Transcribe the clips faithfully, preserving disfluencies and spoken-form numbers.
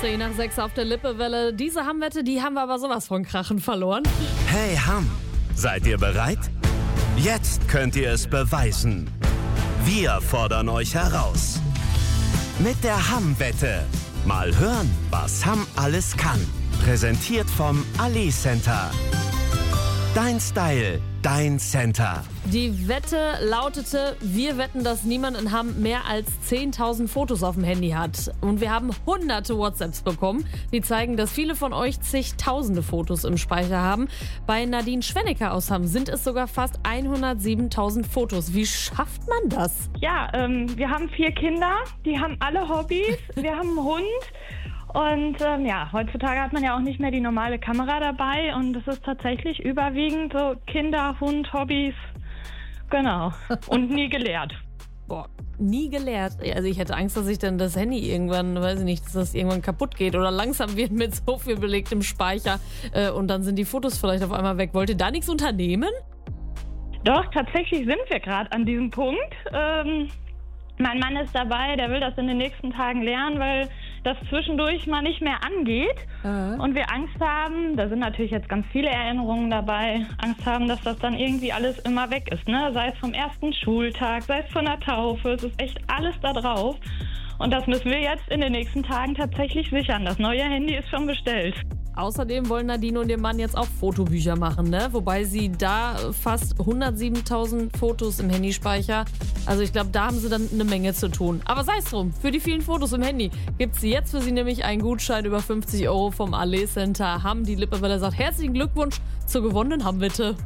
zehn nach sechs auf der Lippewelle. Diese Hamm-Wette, die haben wir aber sowas von Krachen verloren. Hey Hamm, seid ihr bereit? Jetzt könnt ihr es beweisen. Wir fordern euch heraus. Mit der Hamm-Wette. Mal hören, was Hamm alles kann. Präsentiert vom Ali Center. Dein Style, dein Center. Die Wette lautete, wir wetten, dass niemand in Hamm mehr als zehntausend Fotos auf dem Handy hat. Und wir haben hunderte WhatsApps bekommen, die zeigen, dass viele von euch zigtausende Fotos im Speicher haben. Bei Nadine Schwennecker aus Hamm sind es sogar fast hundertsiebentausend Fotos. Wie schafft man das? Ja, ähm, wir haben vier Kinder, die haben alle Hobbys. Wir haben einen Hund. Und ähm, ja, heutzutage hat man ja auch nicht mehr die normale Kamera dabei und es ist tatsächlich überwiegend so Kinder, Hund, Hobbys, genau. Und nie gelehrt. Boah, nie gelehrt. Also ich hätte Angst, dass ich dann das Handy irgendwann, weiß ich nicht, dass das irgendwann kaputt geht oder langsam wird mit so viel belegtem Speicher äh, und dann sind die Fotos vielleicht auf einmal weg. Wollt ihr da nichts unternehmen? Doch, tatsächlich sind wir gerade an diesem Punkt. Ähm, mein Mann ist dabei, der will das in den nächsten Tagen lernen, weil das zwischendurch mal nicht mehr angeht uh-huh. und wir Angst haben, da sind natürlich jetzt ganz viele Erinnerungen dabei, Angst haben, dass das dann irgendwie alles immer weg ist, ne? Sei es vom ersten Schultag, sei es von der Taufe, es ist echt alles da drauf und das müssen wir jetzt in den nächsten Tagen tatsächlich sichern. Das neue Handy ist schon bestellt. Außerdem wollen Nadine und ihr Mann jetzt auch Fotobücher machen, ne? Wobei sie da fast hundertsiebentausend Fotos im Handyspeicher, also ich glaube, da haben sie dann eine Menge zu tun. Aber sei es drum, für die vielen Fotos im Handy gibt es jetzt für sie nämlich einen Gutschein über fünfzig Euro vom Ali Center Hamm. Die Lippewelle sagt herzlichen Glückwunsch zur gewonnenen Hamm-Wette.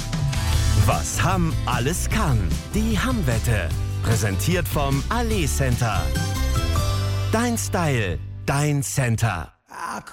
Was Hamm alles kann. Die Hamm-Wette. Präsentiert vom Ali Center. Dein Style, dein Center.